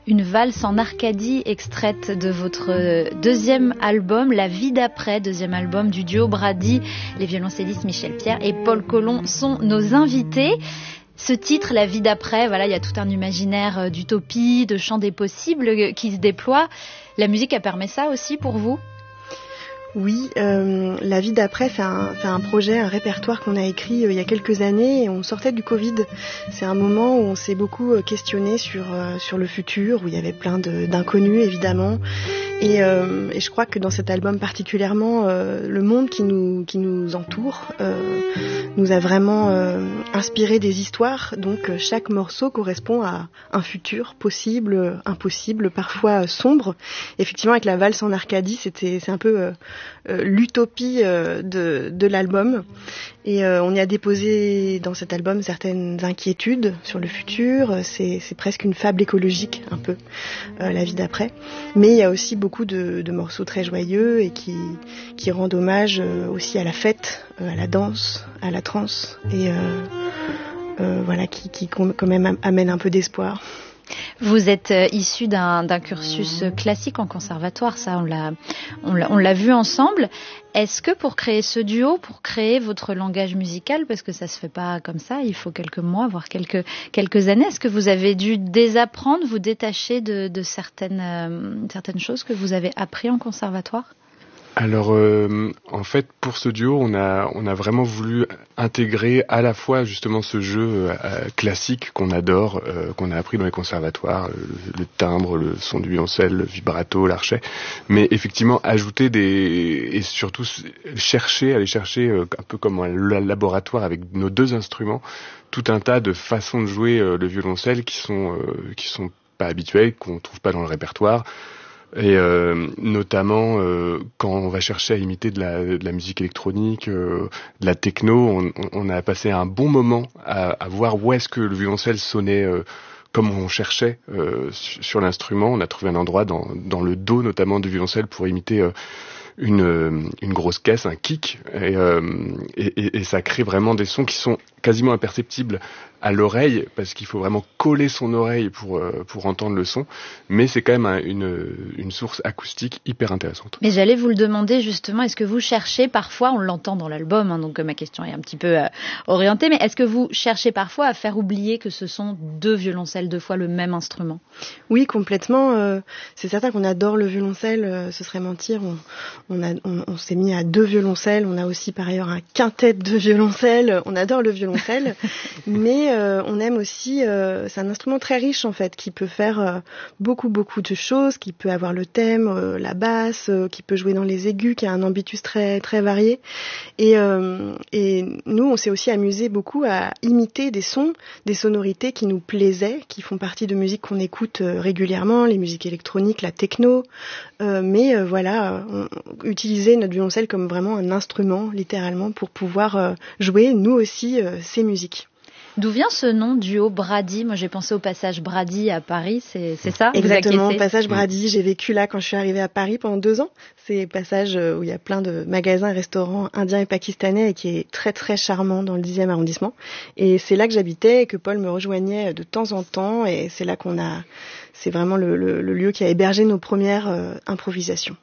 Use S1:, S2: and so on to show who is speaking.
S1: Une valse en Arcadie, extraite de votre deuxième album, La vie d'après, deuxième album du duo Brady. Les violoncellistes Michel Pierre et Paul Colomb sont nos invités. Ce titre, La vie d'après, voilà, il y a tout un imaginaire d'utopie, de champ des possibles qui se déploie. La musique, elle permet ça aussi pour vous ?
S2: Oui, La vie d'après, c'est un projet, un répertoire qu'on a écrit il y a quelques années et on sortait du Covid. C'est un moment où on s'est beaucoup questionné sur le futur, où il y avait plein d'inconnus évidemment. Et je crois que dans cet album particulièrement, le monde qui nous entoure nous a vraiment inspiré des histoires. Donc chaque morceau correspond à un futur possible, impossible, parfois sombre. Effectivement, avec la valse en Arcadie, c'est un peu l'utopie de l'album. Et on y a déposé dans cet album certaines inquiétudes sur le futur. C'est presque une fable écologique, un peu, La vie d'après. Mais il y a aussi beaucoup de morceaux très joyeux et qui rendent hommage aussi à la fête, à la danse, à la trance. Et voilà, qui quand même amène un peu d'espoir.
S1: Vous êtes issu d'un cursus classique en conservatoire, ça on l'a vu ensemble. Est-ce que pour créer ce duo, pour créer votre langage musical, parce que ça se fait pas comme ça, il faut quelques mois, voire quelques années, est-ce que vous avez dû désapprendre, vous détacher de certaines choses que vous avez appris en conservatoire ?
S3: Alors, en fait, pour ce duo, on a vraiment voulu intégrer à la fois justement ce jeu classique qu'on adore, qu'on a appris dans les conservatoires, le timbre, le son du violoncelle, le vibrato, l'archet, mais effectivement ajouter et surtout aller chercher un peu comme un laboratoire avec nos deux instruments, tout un tas de façons de jouer le violoncelle qui sont pas habituelles, qu'on trouve pas dans le répertoire. Et notamment quand on va chercher à imiter de la musique électronique, de la techno, on a passé un bon moment à voir où est-ce que le violoncelle sonnait comme on cherchait sur l'instrument. On a trouvé un endroit dans le dos notamment du violoncelle pour imiter une grosse caisse, un kick, et ça crée vraiment des sons qui sont quasiment imperceptibles à l'oreille, parce qu'il faut vraiment coller son oreille pour entendre le son, mais c'est quand même une source acoustique hyper intéressante.
S1: Mais j'allais vous le demander justement, est-ce que vous cherchez parfois, on l'entend dans l'album, hein, donc ma question est un petit peu orientée, mais est-ce que vous cherchez parfois à faire oublier que ce sont deux violoncelles, deux fois le même instrument ?
S2: Oui, complètement. C'est certain qu'on adore le violoncelle, ce serait mentir. On s'est mis à deux violoncelles, on a aussi par ailleurs un quintet de violoncelle, on adore le violoncelle, mais on aime aussi, c'est un instrument très riche en fait, qui peut faire beaucoup de choses, qui peut avoir le thème, la basse, qui peut jouer dans les aigus, qui a un ambitus très très varié. Et nous, on s'est aussi amusé beaucoup à imiter des sons, des sonorités qui nous plaisaient, qui font partie de musiques qu'on écoute régulièrement, les musiques électroniques, la techno, mais voilà, utiliser notre violoncelle comme vraiment un instrument, littéralement, pour pouvoir jouer, nous aussi, ces musiques.
S1: D'où vient ce nom, duo Brady ? Moi, j'ai pensé au passage Brady à Paris, c'est ça ?
S2: Exactement, passage Brady. J'ai vécu là quand je suis arrivée à Paris pendant 2 ans. C'est le passage où il y a plein de magasins et restaurants indiens et pakistanais et qui est très très charmant dans le 10e arrondissement. Et c'est là que j'habitais et que Paul me rejoignait de temps en temps. Et c'est là c'est vraiment le lieu qui a hébergé nos premières improvisations.